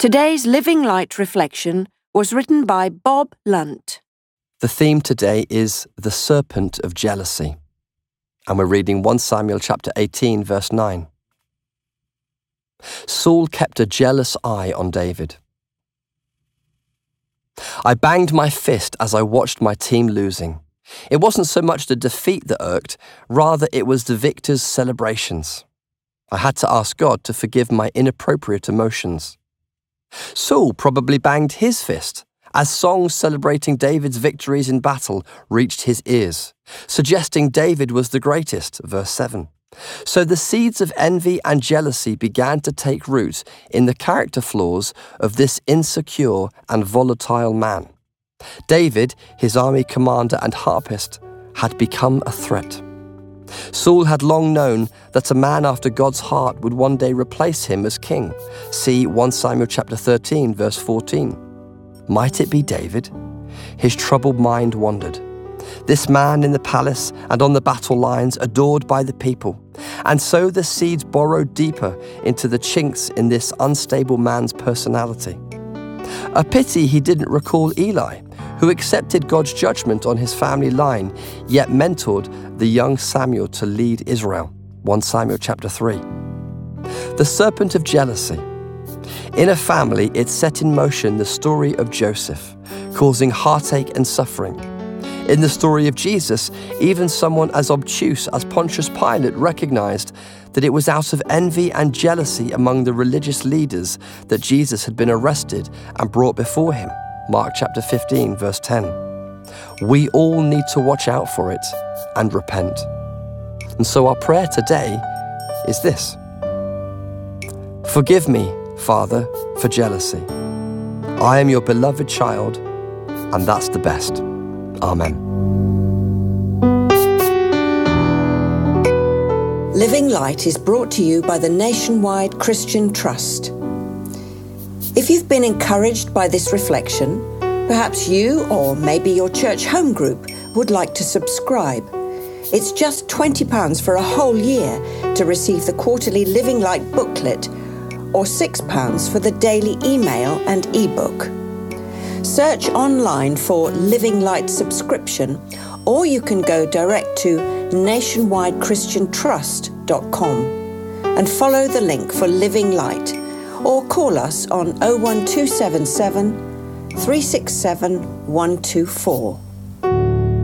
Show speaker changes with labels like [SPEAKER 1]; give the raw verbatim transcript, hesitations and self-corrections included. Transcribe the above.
[SPEAKER 1] Today's Living Light reflection was written by Bob Lunt.
[SPEAKER 2] The theme today is the serpent of jealousy, and we're reading First Samuel chapter eighteen, verse nine. Saul kept a jealous eye on David. I banged my fist as I watched my team losing. It wasn't so much the defeat that irked, rather it was the victor's celebrations. I had to ask God to forgive my inappropriate emotions. Saul probably banged his fist as songs celebrating David's victories in battle reached his ears, suggesting David was the greatest, verse seven. So the seeds of envy and jealousy began to take root in the character flaws of this insecure and volatile man. David, his army commander and harpist, had become a threat. Saul had long known that a man after God's heart would one day replace him as king. See First Samuel chapter thirteen, verse fourteen. Might it be David? His troubled mind wandered. This man in the palace and on the battle lines, adored by the people. And so the seeds burrowed deeper into the chinks in this unstable man's personality. A pity he didn't recall Eli, who accepted God's judgment on his family line, yet mentored the young Samuel to lead Israel. First Samuel chapter three. The serpent of jealousy. In a family, it set in motion the story of Joseph, causing heartache and suffering. In the story of Jesus, even someone as obtuse as Pontius Pilate recognized that it was out of envy and jealousy among the religious leaders that Jesus had been arrested and brought before him. Mark chapter fifteen, verse ten. We all need to watch out for it and repent. And so our prayer today is this. Forgive me, Father, for jealousy. I am your beloved child, and that's the best. Amen.
[SPEAKER 1] Living Light is brought to you by the Nationwide Christian Trust. If you've been encouraged by this reflection, perhaps you or maybe your church home group would like to subscribe. It's just twenty pounds for a whole year to receive the quarterly Living Light booklet, or six pounds for the daily email and ebook. Search online for Living Light subscription, or you can go direct to nationwide christian trust dot com and follow the link for Living Light, or call us on oh one two seven seven, three six seven, one two four.